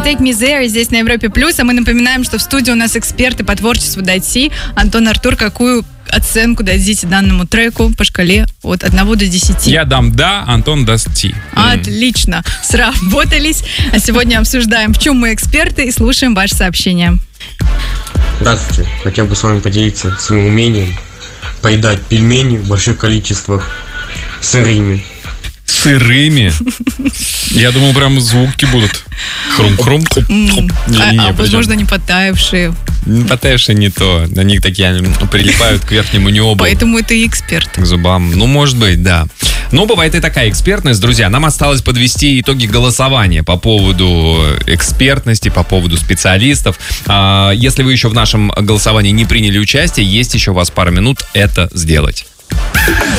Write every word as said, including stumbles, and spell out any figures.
Take Me There здесь на Европе Плюс. А мы напоминаем, что в студии у нас эксперты по творчеству Дати. Антон, Артур, какую оценку дадите данному треку по шкале от одного до десяти? Я дам да, Антон даст ти. Отлично, сработались. А сегодня обсуждаем, в чем мы эксперты, и слушаем ваши сообщения. Здравствуйте. Хотел бы с вами поделиться своим умением поедать пельмени в больших количествах сырыми. Сырыми? Я думал, прям звуки будут. Хрум-хрум. Mm. А, не, а возможно, не подтаявшие. Подтаявшие не то. Они такие они прилипают к верхнему небу. Поэтому это и эксперт. К зубам. Ну, может быть, да. Но бывает и такая экспертность, друзья. Нам осталось подвести итоги голосования по поводу экспертности, по поводу специалистов. Если вы еще в нашем голосовании не приняли участие, есть еще у вас пара минут это сделать.